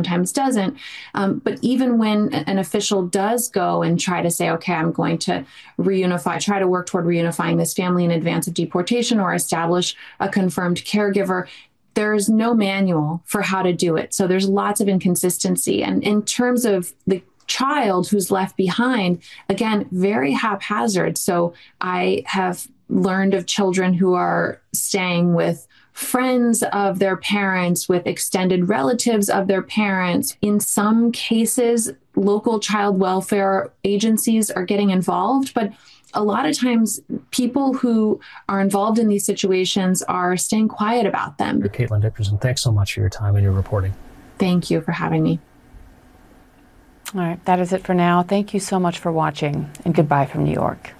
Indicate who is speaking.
Speaker 1: sometimes doesn't. But even when an official does go and try to say, okay, I'm going to try to work toward reunifying this family in advance of deportation or establish a confirmed caregiver, there's no manual for how to do it. So there's lots of inconsistency. And in terms of the child who's left behind, again, very haphazard. So I have learned of children who are staying with friends of their parents, with extended relatives of their parents. In some cases, local child welfare agencies are getting involved, but a lot of times people who are involved in these situations are staying quiet about them.
Speaker 2: Caitlin Dickerson, thanks so much for your time and your reporting.
Speaker 1: Thank you for having me.
Speaker 3: All right, that is it for now. Thank you so much for watching, and goodbye from New York.